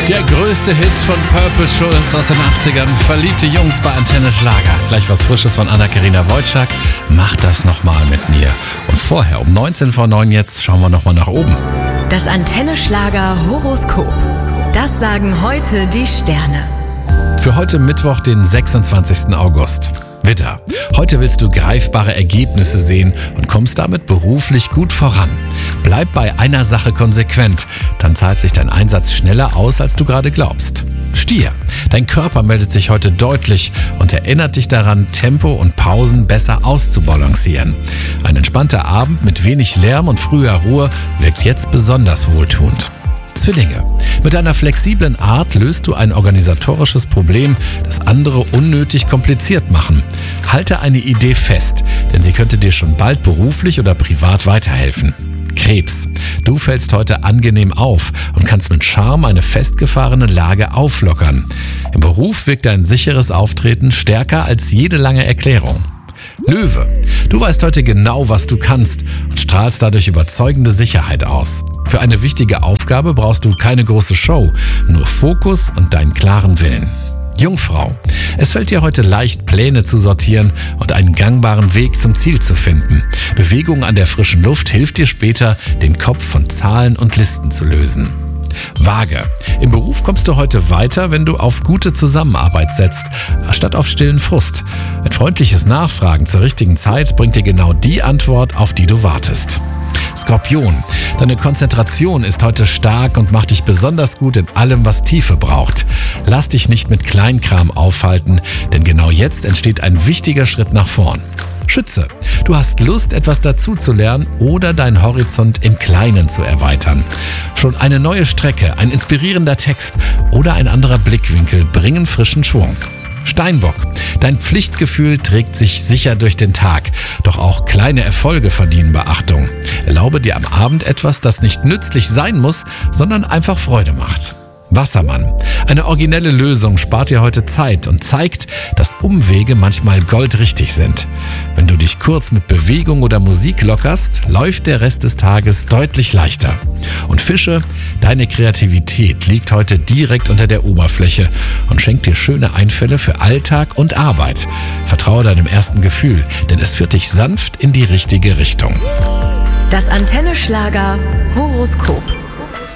Der größte Hit von Purple Schulz aus den 80ern. Verliebte Jungs bei Antenne Schlager. Gleich was Frisches von Anna-Karina Wojcik. Mach das nochmal mit mir. Und vorher, um 19 vor 9 jetzt, schauen wir nochmal nach oben. Das Antenne Schlager Horoskop. Das sagen heute die Sterne. Für heute Mittwoch, den 26. August. Widder, heute willst du greifbare Ergebnisse sehen und kommst damit beruflich gut voran. Bleib bei einer Sache konsequent, dann zahlt sich dein Einsatz schneller aus, als du gerade glaubst. Stier, dein Körper meldet sich heute deutlich und erinnert dich daran, Tempo und Pausen besser auszubalancieren. Ein entspannter Abend mit wenig Lärm und früher Ruhe wirkt jetzt besonders wohltuend. Zwillinge. Mit einer flexiblen Art löst du ein organisatorisches Problem, das andere unnötig kompliziert machen. Halte eine Idee fest, denn sie könnte dir schon bald beruflich oder privat weiterhelfen. Krebs. Du fällst heute angenehm auf und kannst mit Charme eine festgefahrene Lage auflockern. Im Beruf wirkt dein sicheres Auftreten stärker als jede lange Erklärung. Löwe. Du weißt heute genau, was du kannst und strahlst dadurch überzeugende Sicherheit aus. Für eine wichtige Aufgabe brauchst du keine große Show, nur Fokus und deinen klaren Willen. Jungfrau. Es fällt dir heute leicht, Pläne zu sortieren und einen gangbaren Weg zum Ziel zu finden. Bewegung an der frischen Luft hilft dir später, den Kopf von Zahlen und Listen zu lösen. Waage. Im Beruf kommst du heute weiter, wenn du auf gute Zusammenarbeit setzt, statt auf stillen Frust. Ein freundliches Nachfragen zur richtigen Zeit bringt dir genau die Antwort, auf die du wartest. Skorpion. Deine Konzentration ist heute stark und macht dich besonders gut in allem, was Tiefe braucht. Lass dich nicht mit Kleinkram aufhalten, denn genau jetzt entsteht ein wichtiger Schritt nach vorn. Schütze. Du hast Lust, etwas dazuzulernen oder deinen Horizont im Kleinen zu erweitern. Schon eine neue Strecke, ein inspirierender Text oder ein anderer Blickwinkel bringen frischen Schwung. Steinbock. Dein Pflichtgefühl trägt sich sicher durch den Tag. Doch auch kleine Erfolge verdienen Beachtung. Erlaube dir am Abend etwas, das nicht nützlich sein muss, sondern einfach Freude macht. Wassermann. Eine originelle Lösung spart dir heute Zeit und zeigt, dass Umwege manchmal goldrichtig sind. Wenn du dich kurz mit Bewegung oder Musik lockerst, läuft der Rest des Tages deutlich leichter. Und Fische, deine Kreativität liegt heute direkt unter der Oberfläche und schenkt dir schöne Einfälle für Alltag und Arbeit. Vertraue deinem ersten Gefühl, denn es führt dich sanft in die richtige Richtung. Das Antenne Schlager Horoskop.